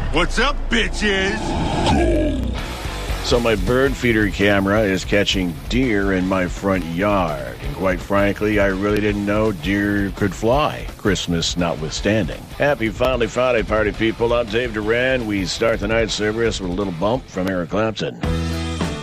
What's up, bitches? So my bird feeder camera is catching deer in my front yard. And quite frankly, I really didn't know deer could fly, Christmas notwithstanding. Happy Finally Friday, party people. I'm Dave Duran. We start the night service with a little bump from Eric Clapton.